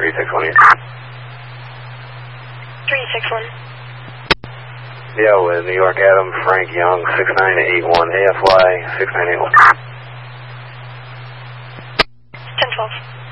361. 361. Yeah, with New York Adam, Frank Young, 6981, AFY 6981. 1012.